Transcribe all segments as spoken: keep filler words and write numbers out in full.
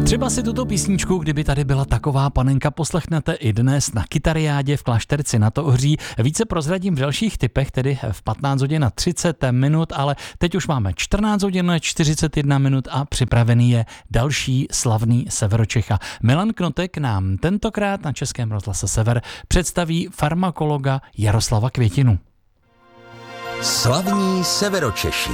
Třeba si tuto písničku, kdyby tady byla taková panenka, poslechnete i dnes na Kytariádě v Klášterci nad Ohří. Více prozradím v dalších tipech, tedy v patnáct hodin a třicet minut, ale teď už máme čtrnáct hodin a čtyřicet jedna minut a připravený je další slavný Severočecha. Milan Knotek nám tentokrát na Českém rozhlase Sever představí farmakologa Jaroslava Květinu. Slavní Severočeši.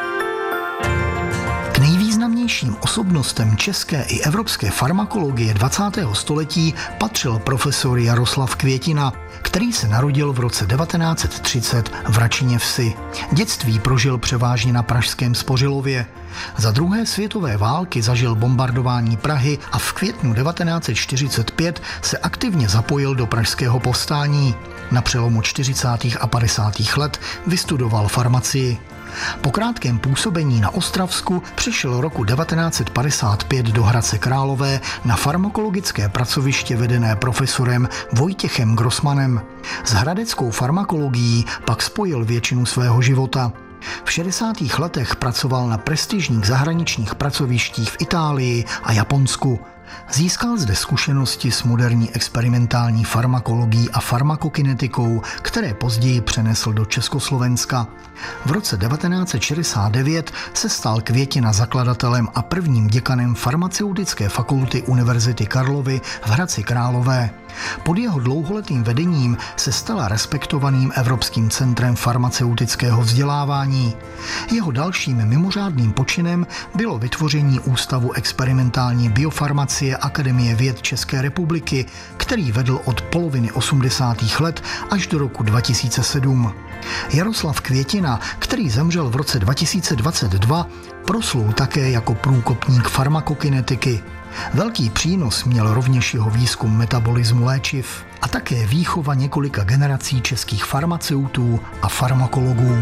K nejvýznamnějším osobnostem české i evropské farmakologie dvacátého století patřil profesor Jaroslav Květina, který se narodil v roce devatenáct set třicet v Račině Vsi. Dětství prožil převážně na pražském Spořilově. Za druhé světové války zažil bombardování Prahy a v květnu devatenáct set čtyřicet pět se aktivně zapojil do pražského povstání. Na přelomu čtyřicátých a padesátých let vystudoval farmacii. Po krátkém působení na Ostravsku přešel roku devatenáct set padesát pět do Hradce Králové na farmakologické pracoviště vedené profesorem Vojtěchem Grossmanem. S hradeckou farmakologií pak spojil většinu svého života. V šedesátých letech pracoval na prestižních zahraničních pracovištích v Itálii a Japonsku. Získal zde zkušenosti s moderní experimentální farmakologií a farmakokinetikou, které později přenesl do Československa. V roce devatenáct set šedesát devět se stal Květina zakladatelem a prvním děkanem farmaceutické fakulty Univerzity Karlovy v Hradci Králové. Pod jeho dlouholetým vedením se stala respektovaným Evropským centrem farmaceutického vzdělávání. Jeho dalším mimořádným počinem bylo vytvoření Ústavu experimentální biofarmacie Akademie věd České republiky, který vedl od poloviny osmdesátých let až do roku dva tisíce sedm. Jaroslav Květina, který zemřel v roce dva tisíce dvacet dva, proslul také jako průkopník farmakokinetiky. Velký přínos měl rovněž jeho výzkum metabolismu léčiv a také výchova několika generací českých farmaceutů a farmakologů.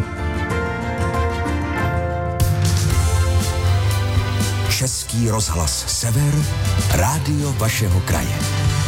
Český rozhlas Sever, rádio vašeho kraje.